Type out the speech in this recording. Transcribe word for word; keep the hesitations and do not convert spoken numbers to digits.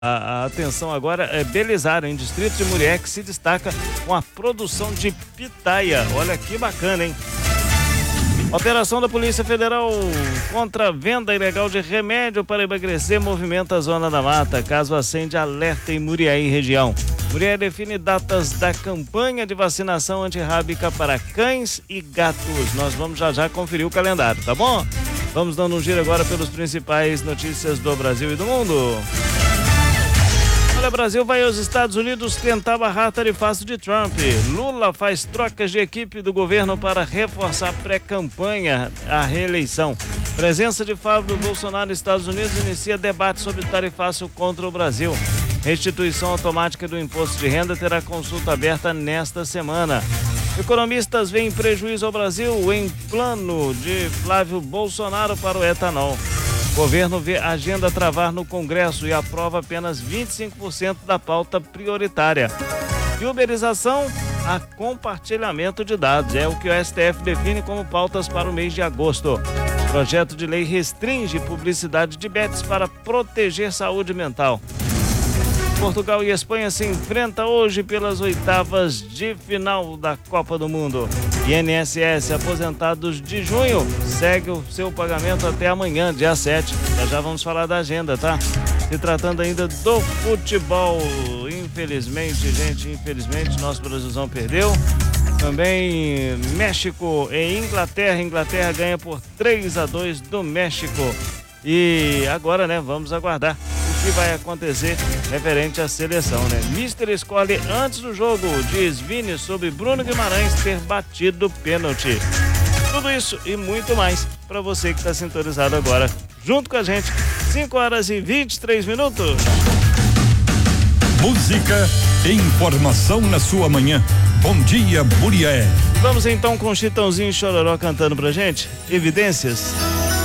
A, a atenção agora é Belisário, em Distrito de Murié, que se destaca com a produção de pitaia. Olha que bacana, hein? Operação da Polícia Federal contra a venda ilegal de remédio para emagrecer movimenta a Zona da Mata. Caso acende alerta em Murié e região. Murié define datas da campanha de vacinação antirrábica para cães e gatos. Nós vamos já já conferir o calendário, tá bom? Vamos dando um giro agora pelos principais notícias do Brasil e do mundo. Olha, Brasil vai aos Estados Unidos tentar barrar a tarifaço de Trump. Lula faz trocas de equipe do governo para reforçar a pré-campanha à reeleição. Presença de Fábio Bolsonaro nos Estados Unidos inicia debate sobre tarifaço contra o Brasil. Restituição automática do imposto de renda terá consulta aberta nesta semana. Economistas veem prejuízo ao Brasil em plano de Flávio Bolsonaro para o etanol. Governo vê a agenda travar no Congresso e aprova apenas vinte e cinco por cento da pauta prioritária. De uberização a compartilhamento de dados. É o que o S T F define como pautas para o mês de agosto. Projeto de lei restringe publicidade de bets para proteger saúde mental. Portugal e Espanha se enfrentam hoje pelas oitavas de final da Copa do Mundo. I N S S aposentados de junho segue o seu pagamento até amanhã, dia sete. Já já vamos falar da agenda, tá? Se tratando ainda do futebol, infelizmente, gente, infelizmente, nosso Brasilzão perdeu. Também México e Inglaterra. Inglaterra ganha por três a dois do México. E agora, né, vamos aguardar o que vai acontecer referente à seleção, né? Mister escolhe antes do jogo, diz Vini sobre Bruno Guimarães ter batido pênalti. Tudo isso e muito mais para você que está sintonizado agora junto com a gente. cinco horas e vinte e três minutos. Música e informação na sua manhã. Bom dia, Murié. Vamos então com o Chitãozinho e Chororó cantando pra gente. Evidências.